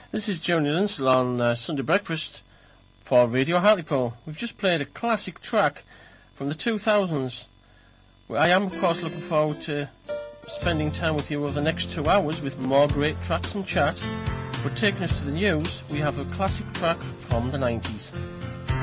This is Joni Lindsay on Sunday Breakfast for Radio Hartlepool. We've just played a classic track from the 2000s. I am, of course, looking forward to spending time with you over the next 2 hours with more great tracks and chat. But taking us to the news, we have a classic track from the 90s.